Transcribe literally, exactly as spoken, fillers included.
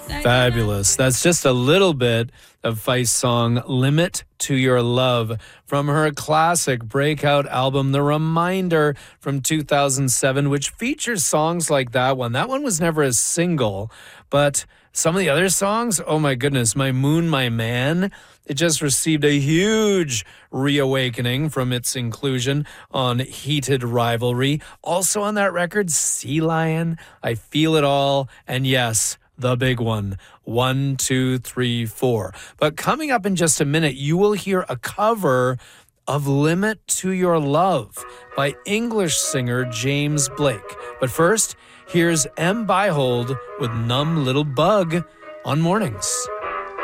Fabulous. That's just a little bit of Feist's song Limit to Your Love from her classic breakout album, The Reminder, from two thousand seven, which features songs like that one. That one was never a single, but some of the other songs, oh my goodness, My Moon, My Man, it just received a huge reawakening from its inclusion on Heated Rivalry. Also on that record, Sea Lion, I Feel It All, and yes, the big one, one, two, three, four. But coming up in just a minute, you will hear a cover of Limit to Your Love by English singer James Blake. But first, here's M. Byhold with Numb Little Bug on Mornings.